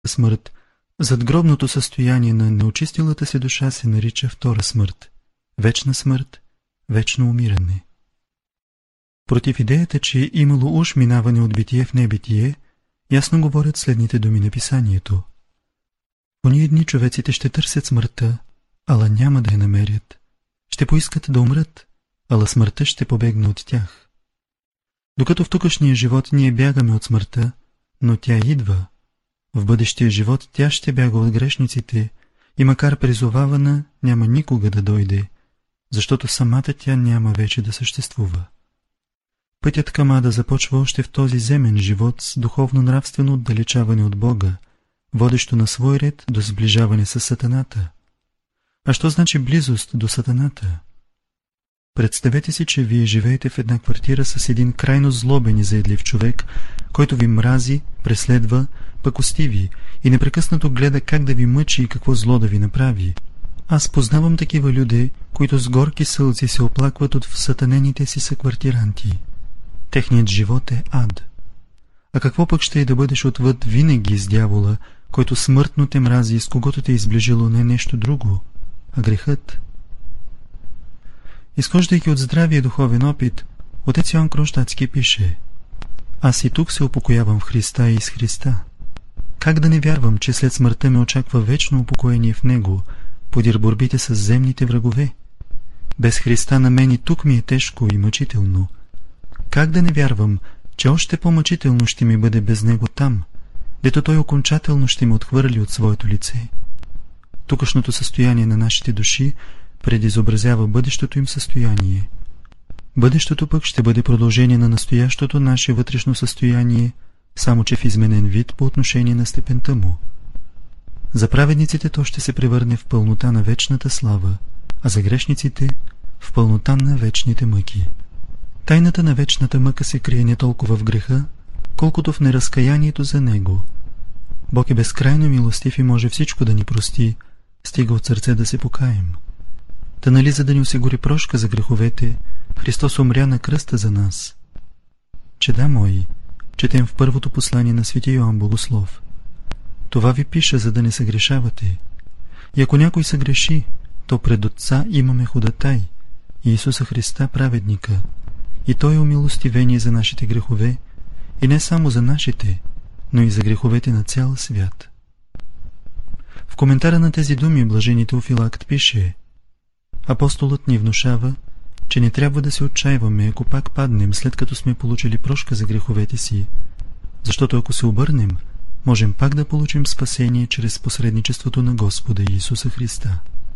смърт, задгробното състояние на неочистилата се душа се нарича втора смърт, смърт, вечно умиране. Против идеята, че е имало уж минаване от битие в небитие, ясно говорят следните думи на писанието. В ония дни човеците ще търсят смъртта, ала няма да я намерят. Ще поискат да умрат, ала смъртта ще побегне от тях. Докато в тукашния живот ние бягаме от смъртта, но тя идва. В бъдещия живот тя ще бяга от грешниците и макар призовавана, няма никога да дойде, защото самата тя няма вече да съществува. Пътят към ада започва още в този земен живот с духовно-нравствено отдалечаване от Бога, водещо на свой ред до сближаване с сатаната. А що значи близост до сатаната? Представете си, че вие живеете в една квартира с един крайно злобен и заедлив човек, който ви мрази, преследва, пакости ви и непрекъснато гледа как да ви мъчи и какво зло да ви направи. Аз познавам такива люди, които с горки сълзи се оплакват от всатанените си съквартиранти. Техният живот е ад. А какво пък ще е да бъдеш отвъд винаги с дявола, който смъртно те мрази и с когото те е изближило не нещо друго, а грехът? Изхождайки от здравия духовен опит, отец Йоан Кронщадтски пише: аз и тук се упокоявам в Христа и с Христа. Как да не вярвам, че след смъртта ме очаква вечно упокоение в Него, подир борбите с земните врагове? Без Христа на мен и тук ми е тежко и мъчително. Как да не вярвам, че още по-мъчително ще ми бъде без Него там, дето Той окончателно ще ме отхвърли от своето лице? Тукашното състояние на нашите души предизобразява бъдещото им състояние. Бъдещето пък ще бъде продължение на настоящото наше вътрешно състояние, само че в изменен вид по отношение на степента му. За праведниците то ще се превърне в пълнота на вечната слава, а за грешниците в пълнота на вечните мъки. Тайната на вечната мъка се крие не толкова в греха, колкото в неразкаянието за него. Бог е безкрайно милостив и може всичко да ни прости, стига от сърце да се покаем. Та нали за да ни осигури прошка за греховете, Христос умря на кръста за нас? Чеда мои, четем в първото послание на свети Йоан Богослов. Това ви пиша, за да не съгрешавате. И ако някой съгреши, то пред Отца имаме ходатай, Иисуса Христа праведника, и Той е умилостивение за нашите грехове, и не само за нашите, но и за греховете на цял свят. В коментара на тези думи блажени Теофилакт пише: апостолът ни внушава, че не трябва да се отчаиваме, ако пак паднем, след като сме получили прошка за греховете си, защото ако се обърнем, можем пак да получим спасение чрез посредничеството на Господа Иисуса Христа.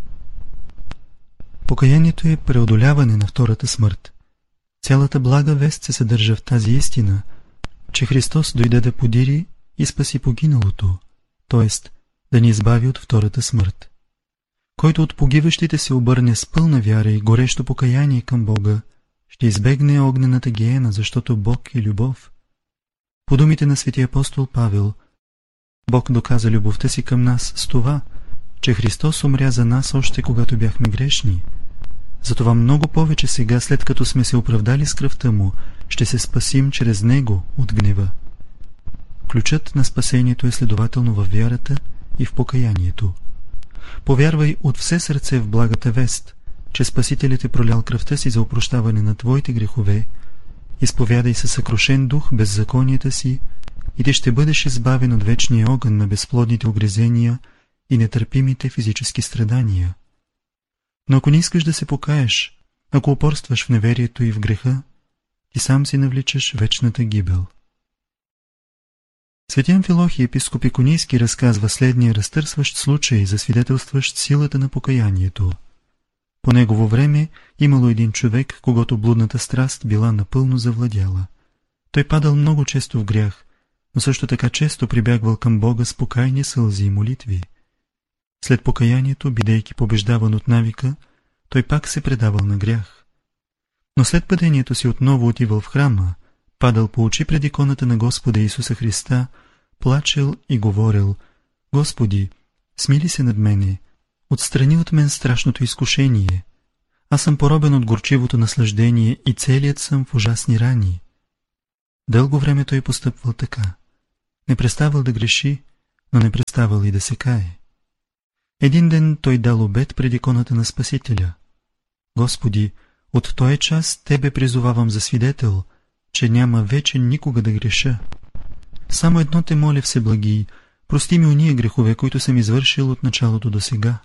Покаянието е преодоляване на втората смърт. Цялата блага вест се съдържа в тази истина, че Христос дойде да подири и спаси погиналото, т.е. да ни избави от втората смърт. Който от погиващите се обърне с пълна вяра и горещо покаяние към Бога, ще избегне огнената гиена, защото Бог е любов. По думите на светия апостол Павел, Бог доказа любовта си към нас с това, че Христос умря за нас още когато бяхме грешни. Затова много повече сега, след като сме се оправдали с кръвта Му, ще се спасим чрез Него от гнева. Ключът на спасението е следователно във вярата и в покаянието. Повярвай от все сърце в благата вест, че Спасителят е пролял кръвта си за опрощаване на твоите грехове, изповядай със съкрушен дух беззаконията си и ти ще бъдеш избавен от вечния огън на безплодните огрезения и нетърпимите физически страдания. Но ако не искаш да се покаеш, ако упорстваш в неверието и в греха, ти сам си навличаш вечната гибел. Свети Амфилохий, епископ Иконийски, разказва следния разтърсващ случай, засвидетелстващ силата на покаянието. По негово време имало един човек, когото блудната страст била напълно завладяла. Той падал много често в грях, но също така често прибягвал към Бога с покайни сълзи и молитви. След покаянието, бидейки побеждаван от навика, той пак се предавал на грях. Но след падението си отново отивал в храма, падал по очи пред иконата на Господа Исуса Христа, плачел и говорил: Господи, смили се над мене, отстрани от мен страшното изкушение. Аз съм поробен от горчивото наслаждение и целият съм в ужасни рани. Дълго време той постъпвал така. Не преставал да греши, но не преставал и да се кае. Един ден той дал обет пред иконата на Спасителя. Господи, от този час Тебе призовавам за свидетел, че няма вече никога да греша. Само едно те моля, Всеблагий, прости ми уния грехове, които съм извършил от началото до сега.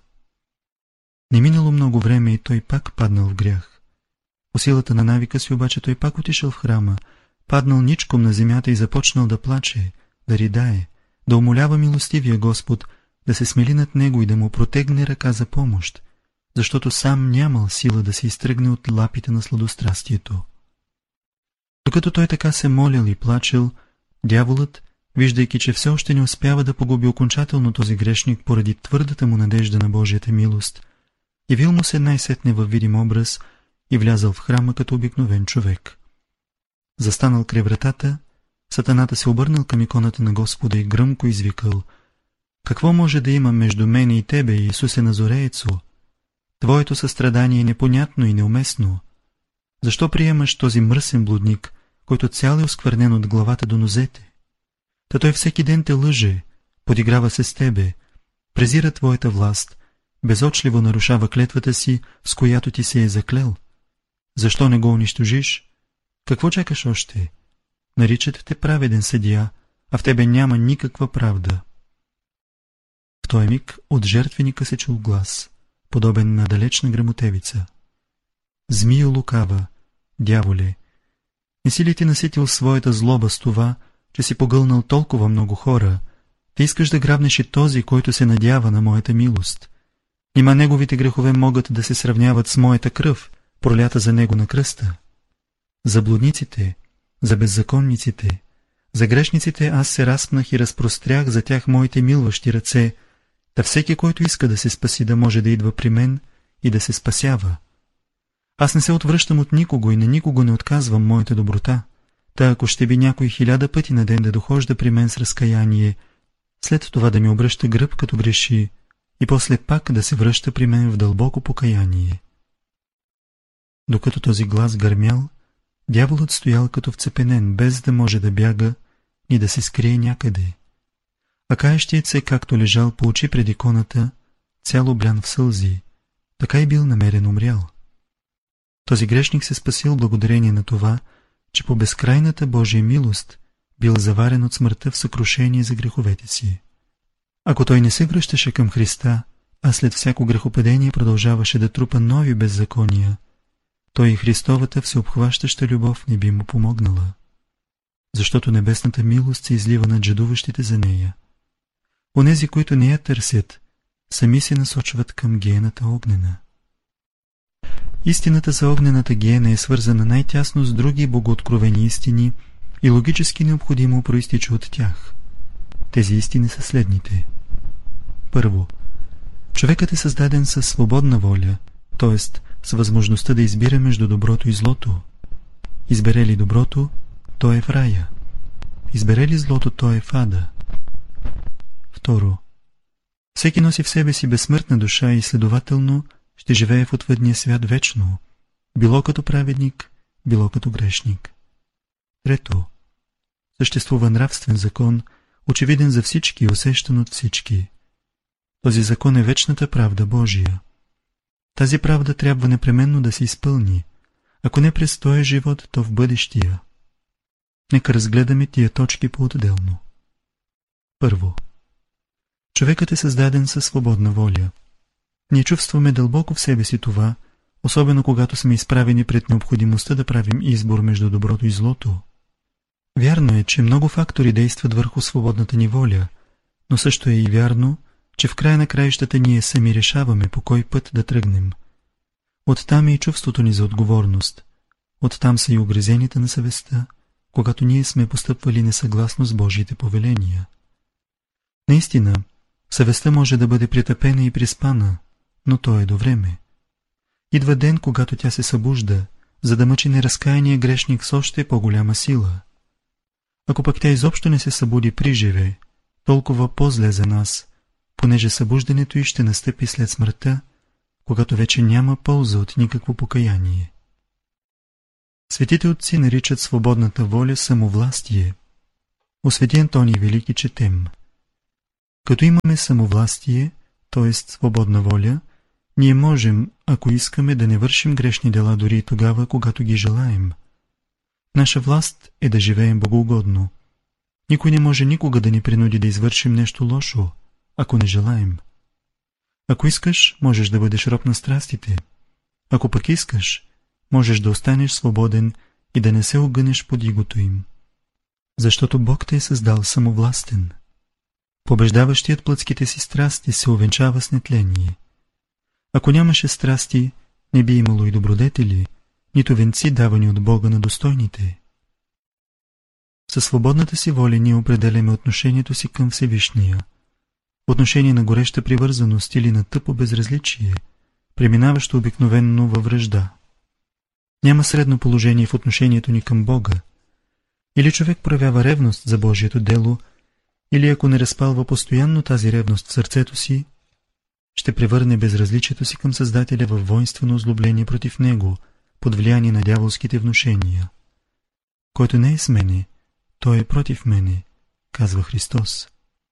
Не минало много време и той пак паднал в грях. По силата на навика си обаче той пак отишъл в храма, паднал ничком на земята и започнал да плаче, да ридае, да умолява милостивия Господ да се смели над него и да му протегне ръка за помощ, защото сам нямал сила да се изтръгне от лапите на сладострастието. Докато той така се молял и плачел, дяволът, виждайки, че все още не успява да погуби окончателно този грешник поради твърдата му надежда на Божията милост, явил му се най-сетне във видим образ и влязъл в храма като обикновен човек. Застанал край вратата, сатаната се обърнал към иконата на Господа и гръмко извикал: „Какво може да има между мене и тебе, Исусе Назореецо? Твоето състрадание е непонятно и неуместно. Защо приемаш този мръсен блудник, който цял е осквернен от главата до нозете? Та той всеки ден те лъже, подиграва се с тебе, презира твоята власт, безочливо нарушава клетвата си, с която ти се е заклел. Защо не го унищожиш? Какво чакаш още? Наричат те праведен съдия, а в тебе няма никаква правда.“ В този миг от жертвеника се чул глас, подобен на далечна грамотевица: „Змия лукава, дяволе, не си ли ти наситил своята злоба с това, че си погълнал толкова много хора? Ти искаш да грабнеш и този, който се надява на моята милост. Нима неговите грехове могат да се сравняват с моята кръв, пролята за него на кръста? За блудниците, за беззаконниците, за грешниците аз се разпнах и разпрострях за тях моите милващи ръце, та всеки, който иска да се спаси, да може да идва при мен и да се спасява. Аз не се отвръщам от никого и на никого не отказвам моята доброта, та ако ще би някой 1000 пъти на ден да дохожда при мен с разкаяние, след това да ми обръща гръб като греши и после пак да се връща при мен в дълбоко покаяние.“ Докато този глас гърмял, дяволът стоял като вцепенен, без да може да бяга ни да се скрие някъде. А каещият се, както лежал по очи пред иконата, цял облян в сълзи, така и бил намерен умрял. Този грешник се спасил благодарение на това, че по безкрайната Божия милост бил заварен от смъртта в съкрушение за греховете си. Ако той не се връщаше към Христа, а след всяко грехопадение продължаваше да трупа нови беззакония, той и Христовата всеобхващаща любов не би му помогнала, защото небесната милост се излива над жадуващите за нея. Онези, които не я търсят, сами се насочват към гиената огнена. Истината за огнената гиена е свързана най-тясно с други богооткровени истини и логически необходимо проистича от тях. Тези истини са следните. Първо, човекът е създаден със свободна воля, т.е. с възможността да избира между доброто и злото. Избере ли доброто, той е в рая. Избере ли злото, той е в ада. Второ, всеки носи в себе си безсмъртна душа и следователно ще живее в отвъдния свят вечно, било като праведник, било като грешник. Трето, съществува нравствен закон, очевиден за всички и усещан от всички. Този закон е вечната правда Божия. Тази правда трябва непременно да се изпълни, ако не през този живот, то в бъдещия. Нека разгледаме тия точки по-отделно. Първо, човекът е създаден със свободна воля. Ние чувстваме дълбоко в себе си това, особено когато сме изправени пред необходимостта да правим избор между доброто и злото. Вярно е, че много фактори действат върху свободната ни воля, но също е и вярно, че в края на краищата ние сами решаваме по кой път да тръгнем. Оттам е и чувството ни за отговорност, оттам са и угризените на съвестта, когато ние сме постъпвали несъгласно с Божиите повеления. Наистина, съвестта може да бъде притъпена и приспана, но то е до време. Идва ден, когато тя се събужда, за да мъчи неразкаяния грешник с още по-голяма сила. Ако пък тя изобщо не се събуди приживе, толкова по-зле за нас, понеже събуждането й ще настъпи след смъртта, когато вече няма полза от никакво покаяние. Светите отци наричат свободната воля самовластие. О свети Антоний Велики четем: Като имаме самовластие, т.е. свободна воля, ние можем, ако искаме, да не вършим грешни дела дори и тогава, когато ги желаем. Наша власт е да живеем богоугодно. Никой не може никога да ни принуди да извършим нещо лошо, ако не желаем. Ако искаш, можеш да бъдеш роб на страстите. Ако пък искаш, можеш да останеш свободен и да не се огънеш под игото им. Защото Бог те е създал самовластен. Побеждаващият плътските си страсти се увенчава с нетление. Ако нямаше страсти, не би имало и добродетели, нито венци давани от Бога на достойните. Със свободната си воля ние определяме отношението си към Всевишния. Отношение на гореща привързаност или на тъпо безразличие, преминаващо обикновенно във вражда. Няма средно положение в отношението ни към Бога. Или човек проявява ревност за Божието дело, или ако не разпалва постоянно тази ревност в сърцето си, ще превърне безразличието си към Създателя във воинствено озлобление против Него, под влияние на дяволските внушения. Който не е с мене, той е против мене, казва Христос.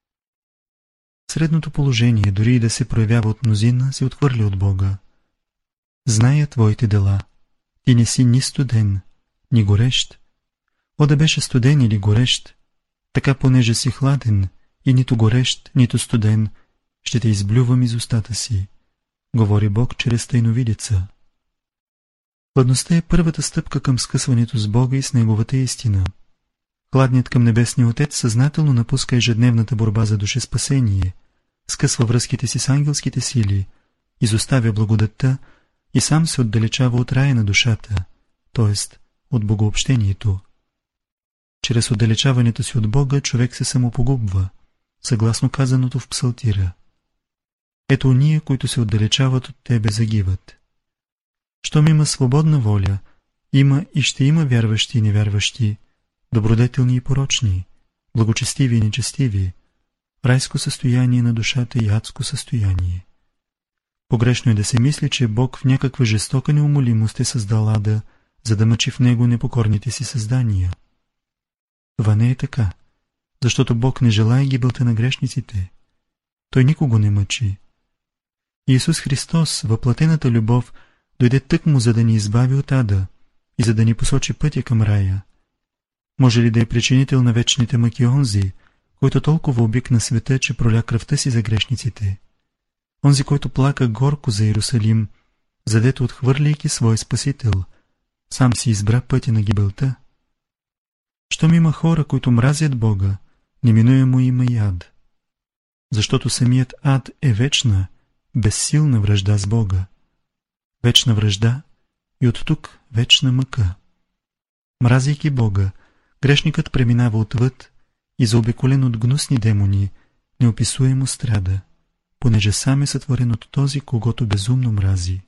Средното положение, дори и да се проявява от мнозина, се отхвърля от Бога. Зная твоите дела. Ти не си ни студен, ни горещ. О, да беше студен или горещ, така понеже си хладен и нито горещ, нито студен, ще те изблювам из устата си, говори Бог чрез тайновидеца. Хладността е първата стъпка към скъсването с Бога и с Неговата истина. Хладният към Небесния Отец съзнателно напуска ежедневната борба за душеспасение, скъсва връзките си с ангелските сили, изоставя благодатта и сам се отдалечава от рая на душата, т.е. от богообщението. Чрез отдалечаването си от Бога човек се самопогубва, съгласно казаното в Псалтира. Ето уния, които се отдалечават от тебе, загиват. Щом има свободна воля, има и ще има вярващи и невярващи, добродетелни и порочни, благочестиви и нечестиви, райско състояние на душата и адско състояние. Погрешно е да се мисли, че Бог в някаква жестока неумолимост е създал ада, за да мъчи в него непокорните си създания. Това не е така, защото Бог не желае гибелта на грешниците. Той никого не мъчи. Иисус Христос, въплатената любов, дойде тъкмо, за да ни избави от ада и за да ни посочи пътя към рая. Може ли да е причинител на вечните мъки онзи, който толкова обикна света, че проля кръвта си за грешниците? Онзи, който плака горко за Иерусалим, задето отхвърляйки свой Спасител, сам си избра пътя на гибелта? Щом има хора, които мразят Бога, неминуемо има и ад. Защото самият ад е вечна, безсилна вражда с Бога. Вечна вражда и от тук вечна мъка. Мразейки Бога, грешникът преминава отвъд и заобиколен от гнусни демони, неописуемо страда, понеже сам е сътворен от този, когото безумно мрази.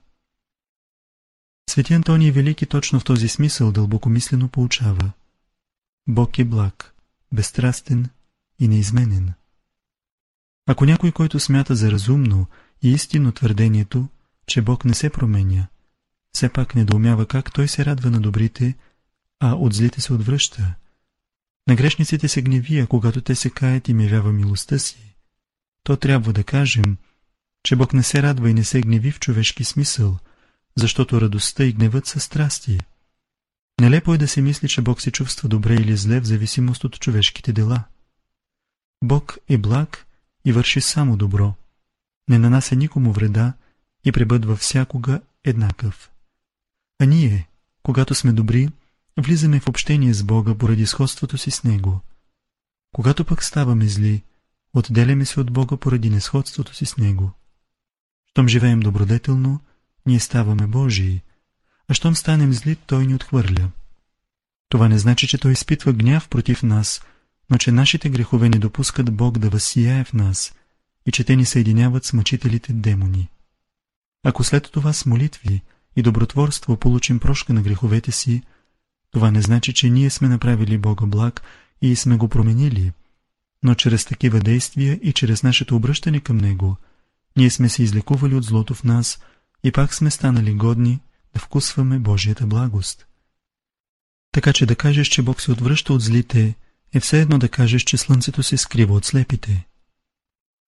Свети Антоний Велики точно в този смисъл дълбокомислено поучава: Бог е благ, безстрастен и неизменен. Ако някой, който смята за разумно и истинно твърдението, че Бог не се променя, все пак недоумява как той се радва на добрите, а от злите се отвръща. На грешниците се гневи, а когато те се каят и явява милостта си, то трябва да кажем, че Бог не се радва и не се гневи в човешки смисъл, защото радостта и гневът са страсти. Нелепо е да се мисли, че Бог се чувства добре или зле в зависимост от човешките дела. Бог е благ и върши само добро, не нанася никому вреда и пребъдва всякога еднакъв. А ние, когато сме добри, влизаме в общение с Бога поради сходството си с Него. Когато пък ставаме зли, отделяме се от Бога поради несходството си с Него. Щом живеем добродетелно, ние ставаме Божии, а щом станем зли, Той ни отхвърля. Това не значи, че Той изпитва гняв против нас, но че нашите грехове не допускат Бог да възсияе в нас и че те ни съединяват с мъчителите демони. Ако след това с молитви и добротворство получим прошка на греховете си, това не значи, че ние сме направили Бога благ и сме го променили, но чрез такива действия и чрез нашето обръщане към Него, ние сме се излекували от злото в нас и пак сме станали годни да вкусваме Божията благост. Така че да кажеш, че Бог се отвръща от злите, е все едно да кажеш, че слънцето се скрива от слепите.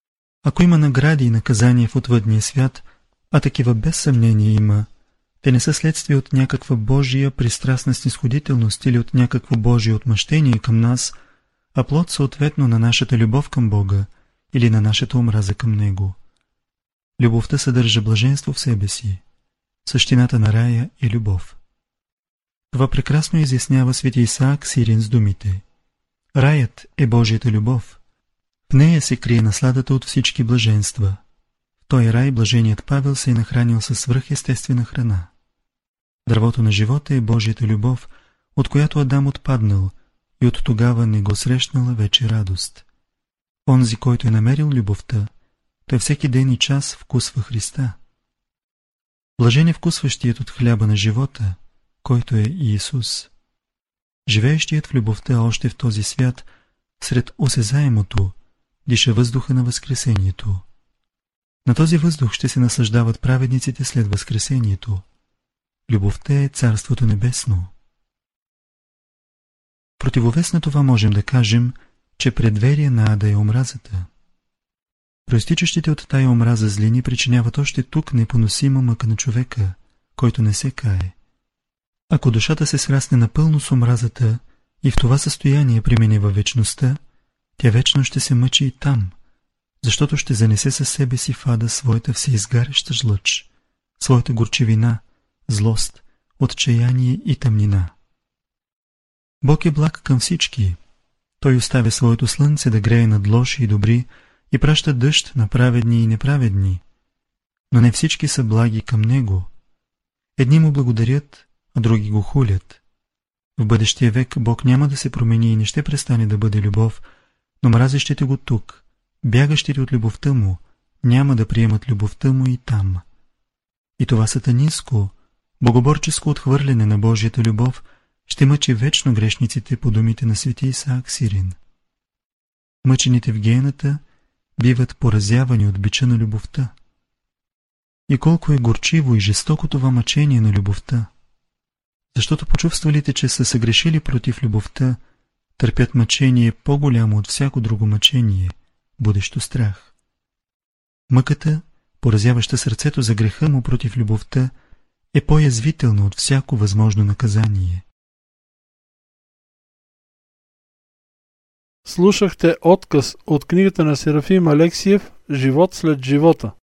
Ако има награди и наказания в отвъдния свят, а такива без съмнение има, те не са следствие от някаква Божия пристрастна снисходителност или от някакво Божие отмъщение към нас, а плод съответно на нашата любов към Бога или на нашата омраза към Него. Любовта съдържа блаженство в себе си. Същината на рая е любов. Това прекрасно изяснява свети Исаак Сирин с думите: раят е Божията любов. В нея се крие насладата от всички блаженства. В този рай блаженият Павел се е нахранил със свръхестествена храна. Дървото на живота е Божията любов, от която Адам отпаднал и от тогава не го срещнала вече радост. Онзи, който е намерил любовта, той всеки ден и час вкусва Христа. Блажен е вкусващият от хляба на живота, който е Иисус. Живеещият в любовта още в този свят, сред осезаемото, диша въздуха на възкресението. На този въздух ще се наслаждават праведниците след възкресението. Любовта е Царството небесно. Противовес на това можем да кажем, че предверие на ада е омразата. Проистичащите от тая омраза злини причиняват още тук непоносима мъка на човека, който не се кае. Ако душата се срасне напълно с омразата и в това състояние премине във вечността, тя вечно ще се мъчи и там, защото ще занесе със себе си в ада своята всеизгаряща жлъч, своята горчевина, злост, отчаяние и тъмнина. Бог е благ към всички. Той оставя своето слънце да грее над лоши и добри и праща дъжд на праведни и неправедни. Но не всички са благи към Него. Едни му благодарят, а други го хулят. В бъдещия век Бог няма да се промени и не ще престане да бъде любов, но мразещите го тук, бягащите от любовта му, няма да приемат любовта му и там. И това сатанинско, богоборческо отхвърляне на Божията любов ще мъчи вечно грешниците по думите на свети Исаак Сирин. Мъчените в гената биват поразявани от бича на любовта. И колко е горчиво и жестоко това мъчение на любовта, защото почувствалите, че са съгрешили против любовта, търпят мъчение по-голямо от всяко друго мъчение, будещо страх. Мъката, поразяваща сърцето за греха му против любовта, е по-язвителна от всяко възможно наказание. Слушахте отказ от книгата на Серафим Алексиев «Живот след живота».